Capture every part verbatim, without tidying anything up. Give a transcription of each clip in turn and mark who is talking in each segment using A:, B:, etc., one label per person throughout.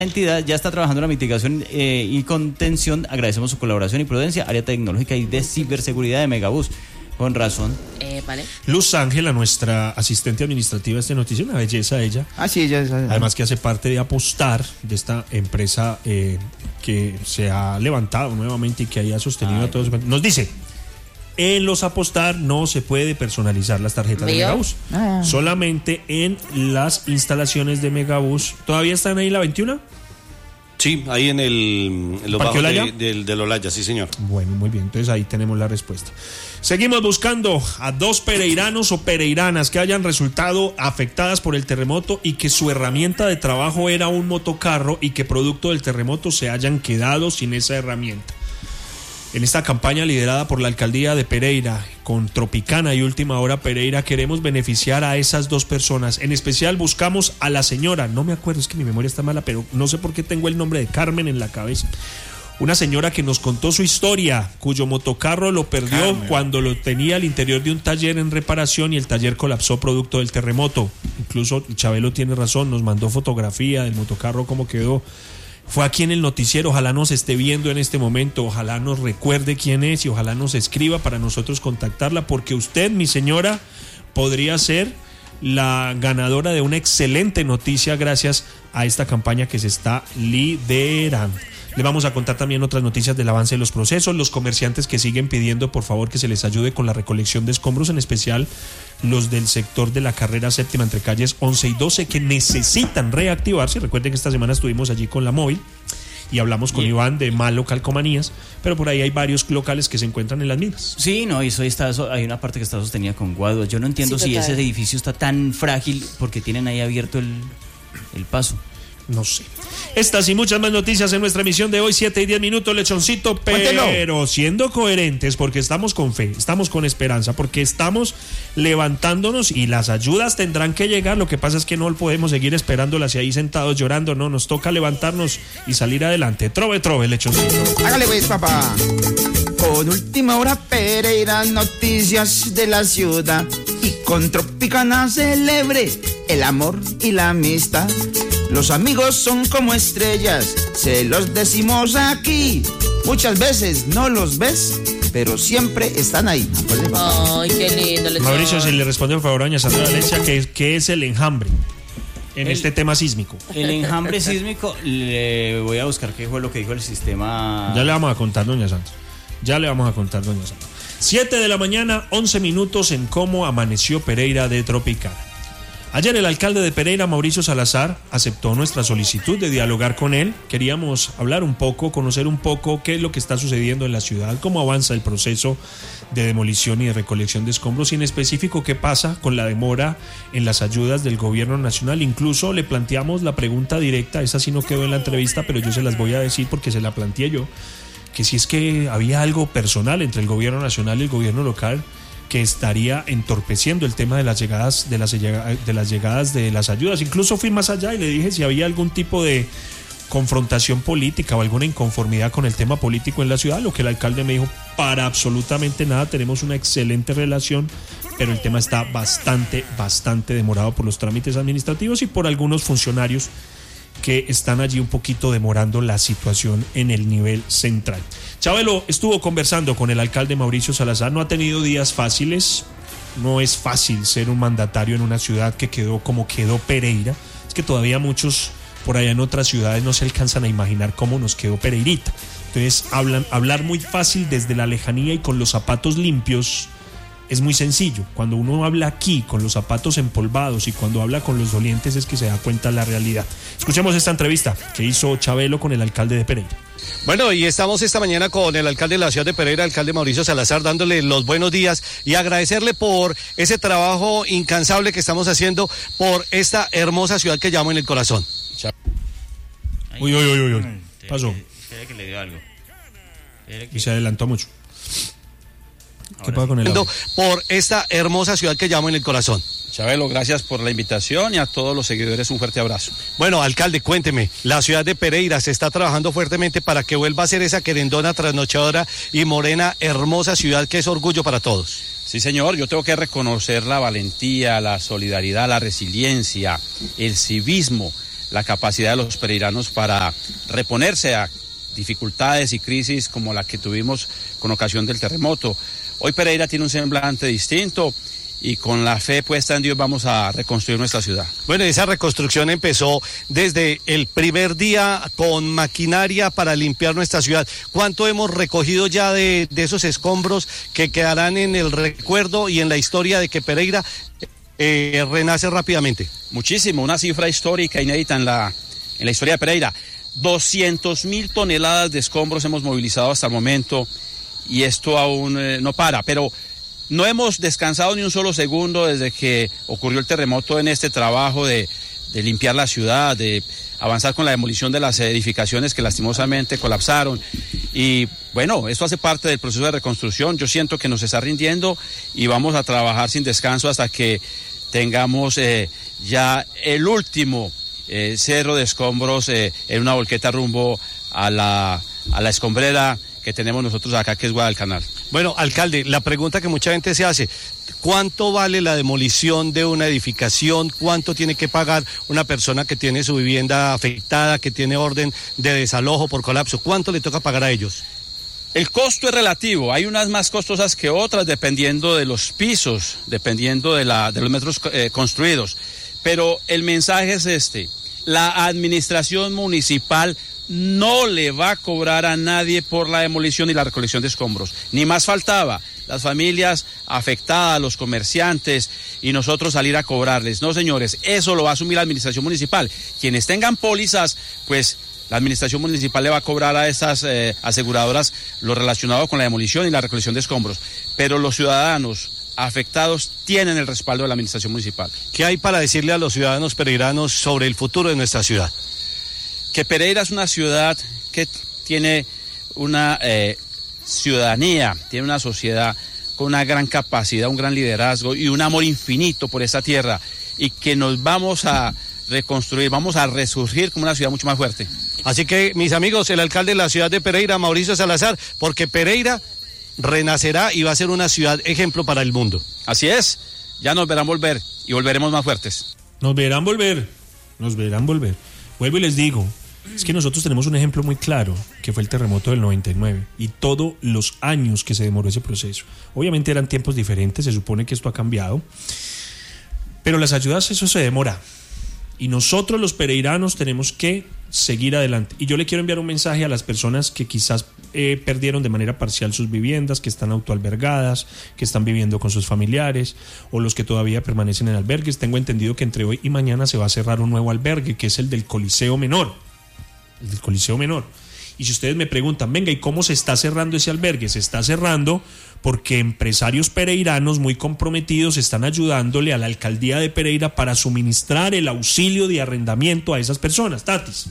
A: entidad ya está trabajando en la mitigación eh, y contención. Agradecemos su colaboración y prudencia, área tecnológica y de ciberseguridad de Megabús. Con razón.
B: Eh, vale.
C: Luz Ángela, nuestra asistente administrativa de este noticiero, una belleza ella.
D: Ah, sí, ella es.
C: Además que hace parte de Apostar, de esta empresa eh, que se ha levantado nuevamente y que haya sostenido Ay. a todos. Nos dice, en los Apostar no se puede personalizar las tarjetas ¿Mío? de Megabús. Ah. Solamente en las instalaciones de Megabús. ¿Todavía están ahí la veintiuno?
E: Sí, ahí en el en los bajos de, del, del Olaya, sí señor.
C: Bueno, muy bien, entonces ahí tenemos la respuesta. Seguimos buscando a dos pereiranos o pereiranas que hayan resultado afectadas por el terremoto y que su herramienta de trabajo era un motocarro y que producto del terremoto se hayan quedado sin esa herramienta. En esta campaña liderada por la alcaldía de Pereira, con Tropicana y Última Hora Pereira, queremos beneficiar a esas dos personas. En especial buscamos a la señora, no me acuerdo, es que mi memoria está mala, pero no sé por qué tengo el nombre de Carmen en la cabeza. Una señora que nos contó su historia, cuyo motocarro lo perdió Carmen. cuando lo tenía al interior de un taller en reparación y el taller colapsó producto del terremoto. Incluso Chabelo tiene razón, nos mandó fotografía del motocarro, cómo quedó. Fue aquí en el noticiero, ojalá nos esté viendo en este momento, ojalá nos recuerde quién es y ojalá nos escriba para nosotros contactarla, porque usted, mi señora, podría ser la ganadora de una excelente noticia gracias a esta campaña que se está liderando. Le vamos a contar también otras noticias del avance de los procesos, los comerciantes que siguen pidiendo por favor que se les ayude con la recolección de escombros, en especial los del sector de la carrera séptima entre calles once y doce que necesitan reactivarse. Recuerden que esta semana estuvimos allí con la móvil y hablamos con sí. Iván de Malo Calcomanías, pero por ahí hay varios locales que se encuentran en las mismas.
A: Sí, no, eso está, hay una parte que está sostenida con guaduas. Yo no entiendo sí, si ese edificio está tan frágil porque tienen ahí abierto el, el paso.
C: No sé. Estas y muchas más noticias en nuestra emisión de hoy, siete y diez minutos, Lechoncito, pero Cuéntelo. siendo coherentes, porque estamos con fe, estamos con esperanza, porque estamos levantándonos y las ayudas tendrán que llegar. Lo que pasa es que no podemos seguir esperándolas y ahí sentados llorando, no, nos toca levantarnos y salir adelante. Trove, trove, Lechoncito.
D: Hágale pues, papá. Con Última Hora Pereira, noticias de la ciudad, y con Tropicana celebre el amor y la amistad. Los amigos son como estrellas, se los decimos aquí. Muchas veces no los ves, pero siempre están ahí.
B: Ay, qué lindo.
C: Mauricio, si le responde por favor a doña Sandra Valencia, ¿qué, qué es el enjambre en el, este tema sísmico?
A: El enjambre sísmico, le voy a buscar qué fue lo que dijo el sistema.
C: Ya le vamos a contar, doña Sandra. Ya le vamos a contar, doña Sandra. siete de la mañana, once minutos en cómo amaneció Pereira de Tropicana. Ayer el alcalde de Pereira, Mauricio Salazar, aceptó nuestra solicitud de dialogar con él. Queríamos hablar un poco, conocer un poco qué es lo que está sucediendo en la ciudad, cómo avanza el proceso de demolición y de recolección de escombros y en específico qué pasa con la demora en las ayudas del gobierno nacional. Incluso le planteamos la pregunta directa, esa sí no quedó en la entrevista, pero yo se las voy a decir porque se la planteé yo, que si es que había algo personal entre el gobierno nacional y el gobierno local que estaría entorpeciendo el tema de las llegadas de las, de las llegadas de las ayudas. Incluso fui más allá y le dije si había algún tipo de confrontación política o alguna inconformidad con el tema político en la ciudad, lo que el alcalde me dijo, para absolutamente nada, tenemos una excelente relación, pero el tema está bastante, bastante demorado por los trámites administrativos y por algunos funcionarios que están allí un poquito demorando la situación en el nivel central. Chabelo estuvo conversando con el alcalde Mauricio Salazar, no ha tenido días fáciles, no es fácil ser un mandatario en una ciudad que quedó como quedó Pereira, es que todavía muchos por allá en otras ciudades no se alcanzan a imaginar cómo nos quedó Pereirita, entonces hablan, hablar muy fácil desde la lejanía y con los zapatos limpios es muy sencillo. Cuando uno habla aquí con los zapatos empolvados y cuando habla con los dolientes es que se da cuenta de la realidad. Escuchemos esta entrevista que hizo Chabelo con el alcalde de Pereira.
E: Bueno, y estamos esta mañana con el alcalde de la ciudad de Pereira, alcalde Mauricio Salazar, dándole los buenos días y agradecerle por ese trabajo incansable que estamos haciendo por esta hermosa ciudad que llamo en el corazón.
C: Uy, uy, uy, uy, uy. Pasó.
A: Espera que le dio algo.
C: Y se adelantó mucho. ¿Qué pasa con el audio?
E: Por esta hermosa ciudad que llamo en el corazón.
F: Chabelo, gracias por la invitación y a todos los seguidores un fuerte abrazo.
E: Bueno, alcalde, cuénteme, la ciudad de Pereira se está trabajando fuertemente para que vuelva a ser esa querendona, trasnochadora y morena, hermosa ciudad que es orgullo para todos.
F: Sí, señor, yo tengo que reconocer la valentía, la solidaridad, la resiliencia, el civismo, la capacidad de los pereiranos para reponerse a dificultades y crisis como la que tuvimos con ocasión del terremoto. Hoy Pereira tiene un semblante distinto y con la fe puesta en Dios vamos a reconstruir nuestra ciudad.
E: Bueno, esa reconstrucción empezó desde el primer día con maquinaria para limpiar nuestra ciudad. ¿Cuánto hemos recogido ya de, de esos escombros que quedarán en el recuerdo y en la historia de que Pereira eh, renace rápidamente?
F: Muchísimo, una cifra histórica inédita en la, en la historia de Pereira. doscientas mil toneladas de escombros hemos movilizado hasta el momento y esto aún eh, no para, pero no hemos descansado ni un solo segundo desde que ocurrió el terremoto en este trabajo de, de limpiar la ciudad, de avanzar con la demolición de las edificaciones que lastimosamente colapsaron. Y bueno, esto hace parte del proceso de reconstrucción. Yo siento que nos está rindiendo y vamos a trabajar sin descanso hasta que tengamos eh, ya el último eh, cerro de escombros eh, en una volqueta rumbo a la, a la escombrera que tenemos nosotros acá, que es Guadalcanal.
E: Bueno, alcalde, la pregunta que mucha gente se hace, ¿cuánto vale la demolición de una edificación? ¿Cuánto tiene que pagar una persona que tiene su vivienda afectada, que tiene orden de desalojo por colapso? ¿Cuánto le toca pagar a ellos?
F: El costo es relativo, hay unas más costosas que otras dependiendo de los pisos, dependiendo de, la, de los metros eh, construidos, pero el mensaje es este: la administración municipal no le va a cobrar a nadie por la demolición y la recolección de escombros, ni más faltaba, las familias afectadas, los comerciantes y nosotros salir a cobrarles. No, señores, eso lo va a asumir la administración municipal. Quienes tengan pólizas, pues la administración municipal le va a cobrar a estas eh, aseguradoras lo relacionado con la demolición y la recolección de escombros, pero los ciudadanos afectados tienen el respaldo de la administración municipal.
E: ¿Qué hay para decirle a los ciudadanos pereiranos sobre el futuro de nuestra ciudad?
F: Que Pereira es una ciudad que tiene una eh, ciudadanía, tiene una sociedad con una gran capacidad, un gran liderazgo y un amor infinito por esta tierra, y que nos vamos a reconstruir, vamos a resurgir como una ciudad mucho más fuerte.
E: Así que, mis amigos, el alcalde de la ciudad de Pereira, Mauricio Salazar, porque Pereira renacerá y va a ser una ciudad ejemplo para el mundo.
F: Así es, ya nos verán volver y volveremos más fuertes.
C: Nos verán volver, nos verán volver. Vuelvo y les digo, es que nosotros tenemos un ejemplo muy claro, que fue el terremoto del noventa y nueve y todos los años que se demoró ese proceso. Obviamente eran tiempos diferentes, se supone que esto ha cambiado, pero las ayudas, eso se demora. Y nosotros los pereiranos tenemos que seguir adelante. Y yo le quiero enviar un mensaje a las personas que quizás eh, perdieron de manera parcial sus viviendas, que están autoalbergadas, que están viviendo con sus familiares, o los que todavía permanecen en albergues. Tengo entendido que entre hoy y mañana se va a cerrar un nuevo albergue, que es el del Coliseo Menor. El del Coliseo Menor. Y si ustedes me preguntan, venga, ¿y cómo se está cerrando ese albergue? Se está cerrando porque empresarios pereiranos muy comprometidos están ayudándole a la alcaldía de Pereira para suministrar el auxilio de arrendamiento a esas personas. Tatis,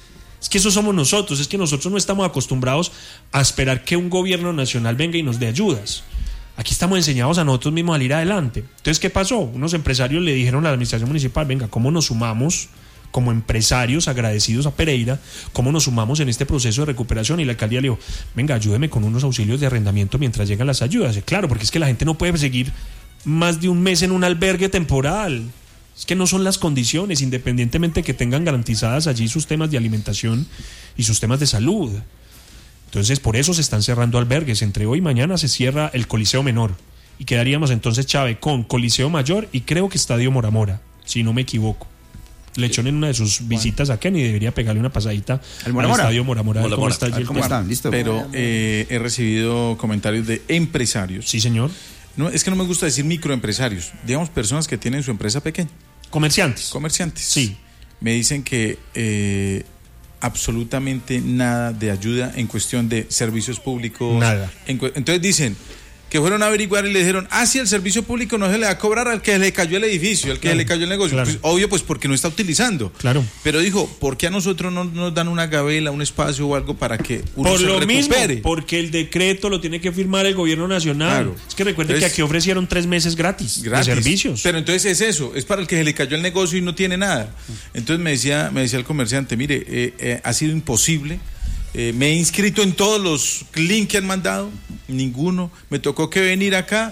C: es que eso somos nosotros, es que nosotros no estamos acostumbrados a esperar que un gobierno nacional venga y nos dé ayudas. Aquí estamos enseñados a nosotros mismos a salir adelante. Entonces, ¿qué pasó? Unos empresarios le dijeron a la administración municipal, venga, ¿cómo nos sumamos como empresarios agradecidos a Pereira, cómo nos sumamos en este proceso de recuperación? Y la alcaldía le dijo, venga, ayúdeme con unos auxilios de arrendamiento mientras llegan las ayudas. Y claro, porque es que la gente no puede seguir más de un mes en un albergue temporal. Es que no son las condiciones, independientemente de que tengan garantizadas allí sus temas de alimentación y sus temas de salud. Entonces, por eso se están cerrando albergues. Entre hoy y mañana se cierra el Coliseo Menor. Y quedaríamos entonces, Chávez, con Coliseo Mayor y creo que Estadio Mora Mora, si no me equivoco. Lechón en una de sus visitas a Kenny debería pegarle una pasadita al
G: Mora Mora.
C: Estadio Mora Mora.
G: Mora
C: ¿Cómo
G: Mora.
C: está allí el
G: ¿Cómo
C: tema?
G: están? Listo. Pero eh, he recibido comentarios de empresarios.
C: Sí, señor.
G: No, es que no me gusta decir microempresarios. Digamos, personas que tienen su empresa pequeña.
C: Comerciantes.
G: Comerciantes.
C: Sí.
G: Me dicen que eh, absolutamente nada de ayuda en cuestión de servicios públicos.
C: Nada.
G: En, entonces dicen que fueron a averiguar y le dijeron, ah, sí, el servicio público no se le va a cobrar al que le cayó el edificio, al que
C: claro,
G: le cayó el negocio.
C: Claro.
G: Pues, obvio, pues porque no está utilizando.
C: Claro.
G: Pero dijo, ¿por qué a nosotros no nos dan una gabela, un espacio o algo para que uno
C: Por
G: se
C: lo
G: recupere?
C: mismo, porque el decreto lo tiene que firmar el gobierno nacional.
G: Claro.
C: Es que recuerden entonces, que aquí ofrecieron tres meses gratis, gratis de servicios.
G: Pero entonces es eso, es para el que se le cayó el negocio y no tiene nada. Entonces me decía, me decía el comerciante, mire, eh, eh, ha sido imposible. Eh, me he inscrito en todos los links que han mandado, ninguno. Me tocó que venir acá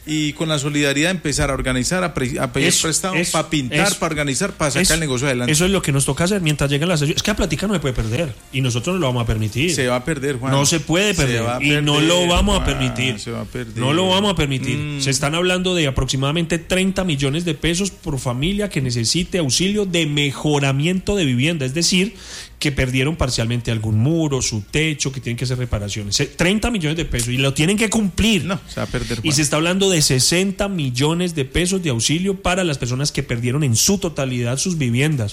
G: y con la solidaridad empezar a organizar, a, pre, a pedir prestado, para pintar, para organizar, para sacar
C: eso,
G: el negocio adelante.
C: Eso es lo que nos toca hacer mientras llegan las ayudas. Es que la plática no se puede perder y nosotros no lo vamos a permitir.
G: Se va a perder, Juan.
C: No se puede perder
G: se
C: y
G: perder,
C: no lo vamos
G: Juan,
C: a permitir.
G: Se va a perder.
C: No lo vamos a permitir.
G: Mm.
C: Se están hablando de aproximadamente treinta millones de pesos por familia que necesite auxilio de mejoramiento de vivienda, es decir, que perdieron parcialmente algún muro, su techo, que tienen que hacer reparaciones. treinta millones de pesos y lo tienen que cumplir.
G: No, se va a perder, Juan.
C: Y se está hablando de sesenta millones de pesos de auxilio para las personas que perdieron en su totalidad sus viviendas,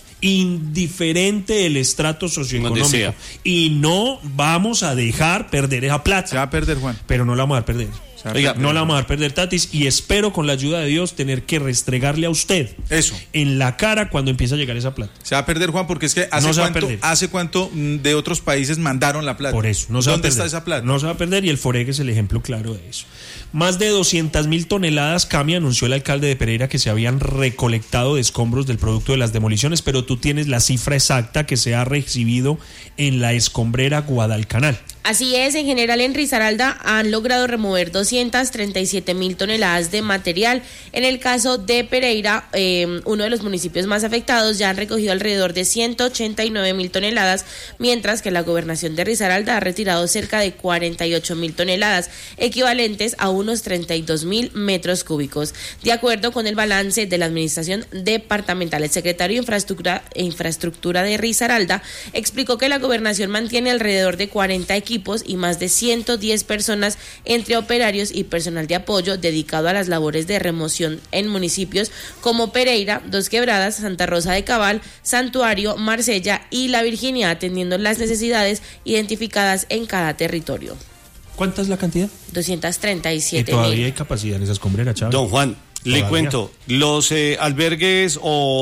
C: indiferente el estrato socioeconómico. Y no vamos a dejar perder esa plata.
G: Se va a perder, Juan.
C: Pero no la vamos a dejar perder.
G: Oiga,
C: no la vamos a dejar perder, Tatis, y espero con la ayuda de Dios tener que restregarle a usted
G: eso
C: en la cara cuando empiece a llegar esa plata.
G: Se va a perder, Juan, porque es que hace,
C: no
G: cuánto, hace cuánto de otros países mandaron la plata.
C: Por eso, no se
G: ¿Dónde
C: va a perder.
G: está esa plata?
C: No se va a perder y el Foregue es el ejemplo claro de eso. Más de doscientas mil toneladas, Cami, anunció el alcalde de Pereira que se habían recolectado de escombros del producto de las demoliciones, pero tú tienes la cifra exacta que se ha recibido en la escombrera Guadalcanal.
B: Así es, en general en Risaralda han logrado remover doscientas treinta y siete mil toneladas de material. En el caso de Pereira, eh, uno de los municipios más afectados, ya han recogido alrededor de ciento ochenta y nueve mil toneladas, mientras que la gobernación de Risaralda ha retirado cerca de cuarenta y ocho mil toneladas, equivalentes a unos treinta y dos mil metros cúbicos. De acuerdo con el balance de la administración departamental, el secretario de Infraestructura, Infraestructura de Risaralda explicó que la gobernación mantiene alrededor de cuarenta equipos y más de ciento diez personas entre operarios y personal de apoyo dedicado a las labores de remoción en municipios como Pereira, Dos Quebradas, Santa Rosa de Cabal, Santuario, Marsella y La Virginia, atendiendo las necesidades identificadas en cada territorio.
C: ¿Cuánta es la cantidad?
B: doscientas treinta y siete
C: Y todavía
B: mil.
C: hay capacidad en esa escombrera, Chávez.
E: Don Juan, le
C: Todavía.
E: cuento, los eh, albergues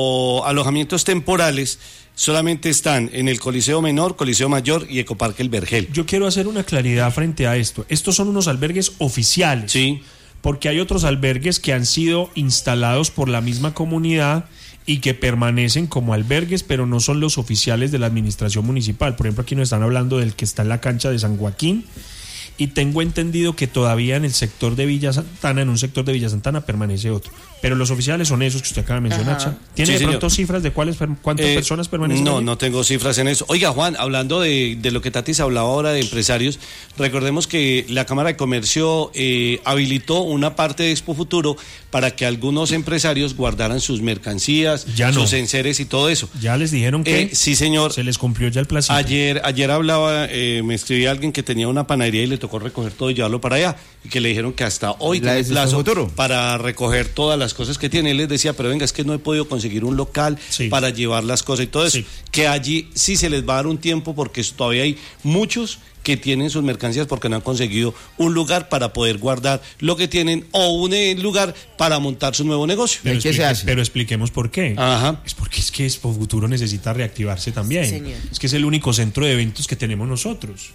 E: o alojamientos temporales solamente están en el Coliseo Menor, Coliseo Mayor y Ecoparque El Vergel.
C: Yo quiero hacer una claridad frente a esto. Estos son unos albergues oficiales.
E: Sí.
C: Porque hay otros albergues que han sido instalados por la misma comunidad y que permanecen como albergues, pero no son los oficiales de la administración municipal. Por ejemplo, aquí nos están hablando del que está en la cancha de San Joaquín, y tengo entendido que todavía en el sector de Villa Santana, en un sector de Villa Santana permanece otro. Pero los oficiales son esos que usted acaba de mencionar, Cha. ¿Tiene
E: Sí,
C: de pronto
E: señor.
C: cifras de cuáles cuántas
E: Eh,
C: personas permanecen
E: No,
C: allí?
E: no tengo cifras en eso. Oiga, Juan, hablando de, de lo que Tatis hablaba ahora de empresarios, recordemos que la Cámara de Comercio eh, habilitó una parte de Expo Futuro para que algunos empresarios guardaran sus mercancías,
C: Ya no.
E: sus enseres y todo eso.
C: Ya les dijeron que
E: Eh, sí, señor.
C: se les cumplió ya el plazo.
E: Ayer, ayer hablaba, eh, me escribía alguien que tenía una panadería y le tocó recoger todo y llevarlo para allá. Y que le dijeron que hasta hoy
D: ¿La
E: tiene
D: de
E: plazo
D: Futuro?
E: para recoger todas las cosas que tiene. Él les decía, pero venga, es que no he podido conseguir un local
C: Sí.
E: para llevar las cosas y todo eso.
C: Sí.
E: Que allí sí se les va a dar un tiempo porque todavía hay muchos que tienen sus mercancías porque no han conseguido un lugar para poder guardar lo que tienen o un eh, lugar para montar su nuevo negocio.
C: Pero,
D: ¿Y qué se
C: explique-
D: hace?
C: pero expliquemos por qué.
E: Ajá.
C: Es porque es que Expo Futuro necesita reactivarse también.
B: Sí, señor.
C: Es que es el único centro de eventos que tenemos nosotros.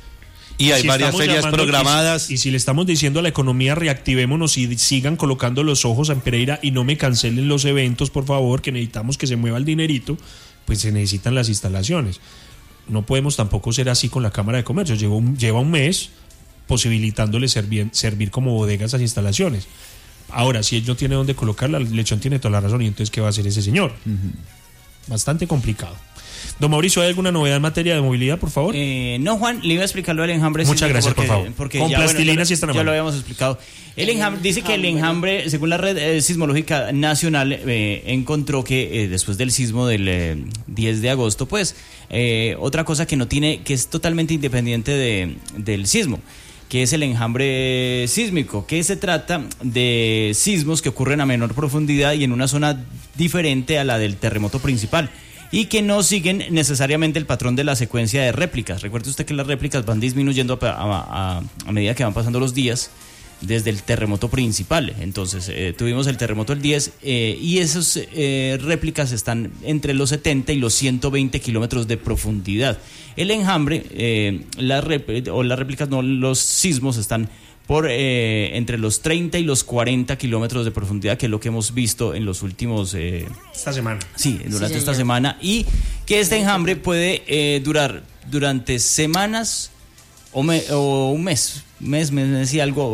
E: Y hay
C: Si
E: varias
C: estamos
E: ferias
C: llamando-
E: programadas.
C: Y, y si le estamos diciendo a la economía reactivémonos y sigan colocando los ojos en Pereira y no me cancelen los eventos, por favor, que necesitamos que se mueva el dinerito, pues se necesitan las instalaciones. No podemos tampoco ser así con la Cámara de Comercio. Lleva un, lleva un mes posibilitándole servir, servir como bodega esas instalaciones. Ahora, si él no tiene dónde colocarla, Lechón tiene toda la razón. ¿Y entonces qué va a hacer ese señor? Bastante complicado. Don Mauricio, ¿hay alguna novedad en materia de movilidad, por favor?
A: Eh, no, Juan, le iba a explicar lo del enjambre.
C: Muchas
A: sísmico
C: gracias,
A: porque,
C: por favor.
A: porque
C: Con
A: ya,
C: plastilina,
A: bueno, ya,
C: si están
A: ya lo
C: amables.
A: habíamos explicado. El enjambre, dice que el enjambre, según la red eh, sismológica nacional, eh, encontró que eh, después del sismo del eh, diez de agosto, pues, eh, otra cosa que no tiene, que es totalmente independiente de, del sismo, que es el enjambre sísmico, que se trata de sismos que ocurren a menor profundidad y en una zona diferente a la del terremoto principal, y que no siguen necesariamente el patrón de la secuencia de réplicas. Recuerde usted que las réplicas van disminuyendo a, a- a- a medida que van pasando los días desde el terremoto principal. Entonces eh, tuvimos el terremoto el diez eh, y esas eh, réplicas están entre los setenta y los ciento veinte kilómetros de profundidad. El enjambre, eh, las rep- o las réplicas, no, los sismos están por eh, entre los treinta y los cuarenta kilómetros de profundidad, que es lo que hemos visto en los últimos... Eh,
C: Esta semana.
A: Sí, durante
B: Sí,
A: esta
B: señor.
A: semana, y que este enjambre puede eh, durar durante semanas o, me- o un mes, mes, mes y algo,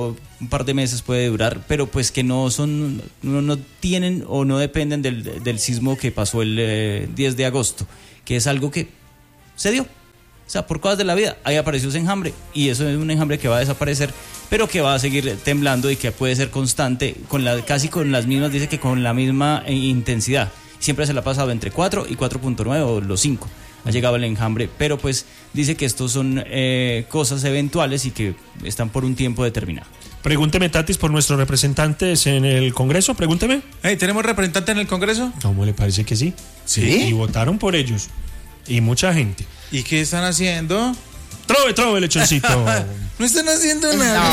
A: un par de meses puede durar, pero pues que no son, no, no tienen o no dependen del, del sismo que pasó el eh, diez de agosto, que es algo que se dio. O sea, por cosas de la vida, ahí apareció ese enjambre y eso es un enjambre que va a desaparecer, pero que va a seguir temblando y que puede ser constante, con la, casi con las mismas, dice que con la misma eh, intensidad. Siempre se la ha pasado entre cuatro y cuatro punto nueve o los cinco. Ha llegado el enjambre, pero pues dice que estos son eh, cosas eventuales y que están por un tiempo determinado.
C: Pregúnteme, Tatis, por nuestros representantes en el Congreso, pregúnteme.
G: Hey, ¿tenemos representante en el Congreso?
C: ¿Cómo le parece que sí?
G: ¿Sí?
C: Y votaron por ellos. Y mucha gente.
G: ¿Y qué están haciendo?
C: Trove, trove, lechoncito.
G: No están haciendo nada.